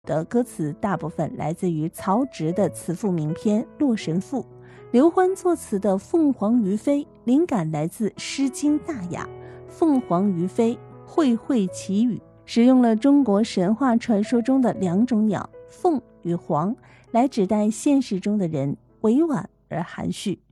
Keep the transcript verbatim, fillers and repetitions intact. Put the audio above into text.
的歌词大部分来自于曹植的词赋名篇《洛神赋》，刘欢作词的《凤凰于飞》灵感来自《诗经·大雅》，凤凰于飞，卉卉其语，使用了中国神话传说中的两种鸟凤与凰来指代现实中的人，委婉而含蓄。